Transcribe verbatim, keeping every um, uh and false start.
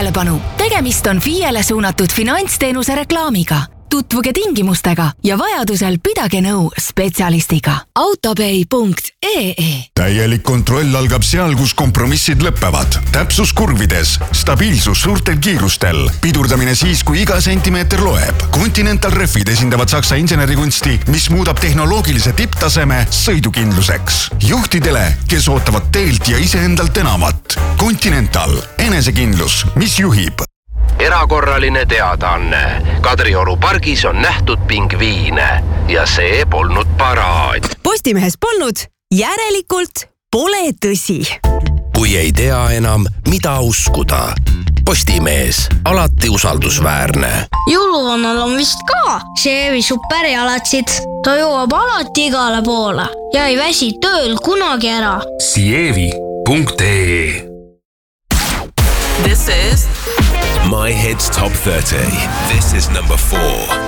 tähelepanu! Tegemist on F I E-le suunatud finantsteenuse reklaamiga. Tutvuge tingimustega ja vajadusel pidage nõu spetsialistiga. autopay punkt ee Täielik kontroll algab seal, kus kompromissid lõppevad. Täpsus kurvides, stabiilsus suurtel kiirustel, pidurdamine siis, kui iga sentimeeter loeb. Continental Refid esindavad saksa insenerikunsti, mis muudab tehnoloogilise tipptaseme sõidukindluseks. Juhtidele, kes ootavad teelt ja iseendalt enamat. Continental, enesekindlus, mis juhib. Erakorraline teadaanne. Kadrioru pargis on nähtud pingviine ja see polnud paraad. Postimehes polnud, järelikult pole tõsi. Kui ei tea enam, mida uskuda. Postimees, alati usaldusväärne. Jõuluvannal on vist ka Sievi superialatsid. Ta jõuab alati igale poole ja ei väsi tööl kunagi ära. Sievi punkt ee This is My Hits Top thirty. This is number four.